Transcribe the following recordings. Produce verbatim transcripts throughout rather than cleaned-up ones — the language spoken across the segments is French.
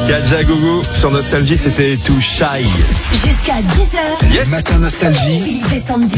Gadja Gogo sur Nostalgie, c'était Too Shy. Jusqu'à dix heures. Yes. Matin Nostalgie. Philippe et Sandy.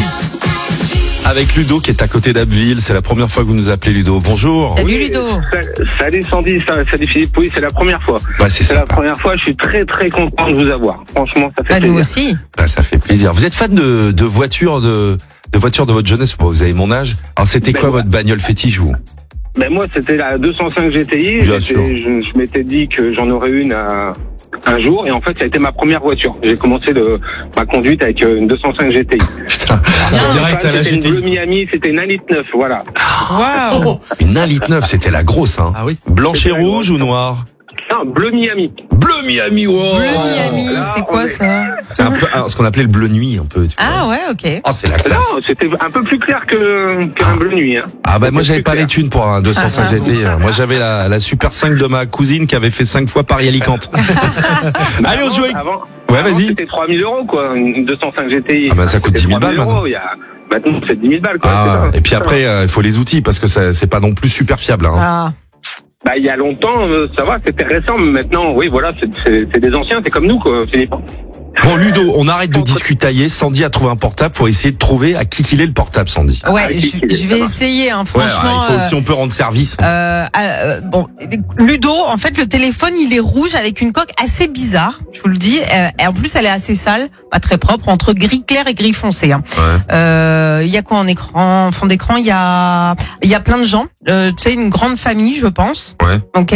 Avec Ludo qui est à côté d'Abbeville. C'est la première fois que vous nous appelez, Ludo. Bonjour. Salut Ludo. Salut Sandy, salut Philippe. Oui, c'est la première fois. Ouais, c'est C'est la sympa. première fois. Je suis très très content de vous avoir. Franchement, ça fait Bah, plaisir. nous aussi. Ah, ça fait plaisir. Vous êtes fan de, de voitures de, de voitures de votre jeunesse? Bon, vous avez mon âge. Alors, c'était quoi Ben, votre bagnole fétiche, vous? Ben moi, c'était la deux cent cinq G T I. Bien J'étais- sûr. Je, je m'étais dit que j'en aurais une à- un jour, et en fait, ça a été ma première voiture. J'ai commencé le, ma conduite avec euh, une deux cent cinq G T I. Putain, direct à la C'était une G T I. Bleu Miami, c'était une un litre neuf, voilà. Waouh. Une un litre neuf, c'était la grosse, hein. Ah oui. Blanche et C'était la rouge grosse. ou noire? Non, Bleu Miami. Bleu Miami, wow. Bleu Miami, Là, c'est on quoi est- ça? C'est un peu un- ce qu'on appelait le bleu nuit, un peu. Tu vois. Ah ouais, ok. Oh, c'est la classe. Non, c'était un peu plus clair que qu'un bleu nuit. Hein. Ah bah moi C'était j'avais pas super. les thunes pour un deux cent cinq Ah, G T I. hein. Moi j'avais la, la Super cinq de ma cousine qui avait fait cinq fois Paris-Alicante. Allez, on Avant- joue avec... Avant, Ouais, avant, vas-y. C'était trois mille euros, quoi. Une deux cent cinq G T I. Ah bah, ça coûte C'était dix mille trois balles, euros. Il y a... Maintenant, c'est dix mille balles, quoi. Ah, C'est ça. et puis après, euh, il faut les outils parce que ça, c'est pas non plus super fiable. Hein. Ah. Bah, il y a longtemps, euh, ça va, c'était récent, mais maintenant, oui, voilà, c'est, c'est, c'est des anciens, c'est comme nous, quoi, Philippe. Bon Ludo, on arrête de discutailler. Sandy a trouvé un portable pour essayer de trouver à qui qu'il est le portable, Sandy. Ouais, Ah, je, qui- qui- je vais ça va. essayer, hein, Ouais, franchement. alors, il faut, euh, si on peut rendre service. euh, euh, bon, Ludo, en fait, le téléphone, il est rouge avec une coque assez bizarre, je vous le dis. Euh, et en plus, elle est assez sale, pas très propre, entre gris clair et gris foncé. Hein. Ouais. Euh, Il y a quoi en écran, en fond d'écran? Il y a, il y a plein de gens. Euh, tu sais, une grande famille, je pense. Ouais. Ok.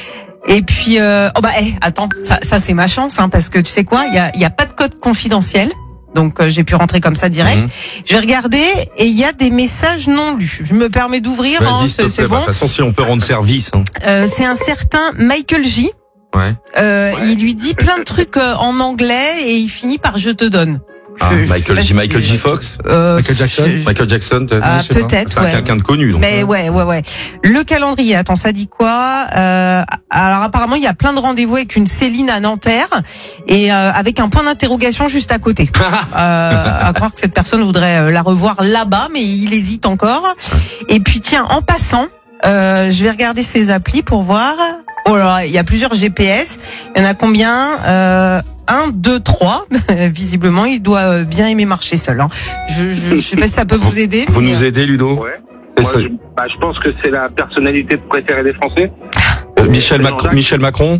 Et puis, euh, oh bah, hey, attends, ça, ça c'est ma chance, hein, parce que tu sais quoi, il y a, il y a pas de code confidentiel, donc euh, j'ai pu rentrer comme ça direct. Mhm. J'ai regardé et il y a des messages non lus. Je me permets d'ouvrir, hein, Vas-y, s'il te c'est plaît. c'est Bah, bon. De toute façon, si on peut rendre service. Hein. Euh, c'est un certain Michael J. Ouais. Euh, Il lui dit plein de trucs euh, en anglais et il finit par je te donne. Ah, Je- je sais Michael pas J. si- Michael J. Fox. Euh, Michael Jackson je- je- Michael Jackson. t'as- Ah, je sais pas. peut-être, C'est un ouais. quelqu'un de connu. Donc. Mais ouais, ouais, ouais. Le calendrier, attends, ça dit quoi? euh, Alors apparemment, il y a plein de rendez-vous avec une Céline à Nanterre et euh, avec un point d'interrogation juste à côté. euh, à croire que cette personne voudrait euh, la revoir là-bas, mais il hésite encore. Et puis tiens, en passant, euh, je vais regarder ses applis pour voir. Oh là, là, il y a plusieurs G P S. Il y en a combien? euh, Un, deux, trois. Visiblement, il doit euh, bien aimer marcher seul. Hein. Je, je, je sais pas si ça peut vous aider. Vous mais, nous euh, aidez, Ludo. Ouais. C'est Moi, ça. je, bah, je pense que c'est la personnalité préférée des Français. Euh, Michel, Macron, Jean-Jacques. Michel Macron.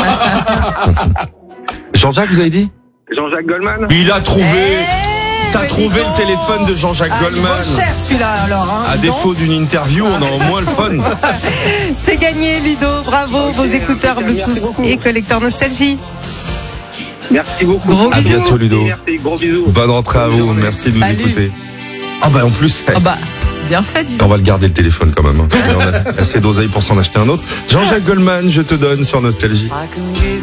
Jean-Jacques, vous avez dit? Jean-Jacques Goldman. Il a trouvé. Eh, T'as mais trouvé dis le donc. téléphone de Jean-Jacques Ah, il Goldman. vaut cher celui-là alors. Hein, À dis donc. défaut d'une interview, on a au moins le fun. C'est gagné Ludo, bravo, Ok, vos écouteurs merci Bluetooth beaucoup. et collecteur Nostalgie. Merci beaucoup. Gros À bisous. bientôt, Ludo. Merci, gros bisous. Bonne rentrée à Bonne vous. journée. Merci de nous Salut. écouter. Ah bah en plus, Ah bah, bien fait dis donc. on va le garder le téléphone quand même. hein. On a assez d'oseille pour s'en acheter un autre. Jean-Jacques Goldman, je te donne sur Nostalgie. I can give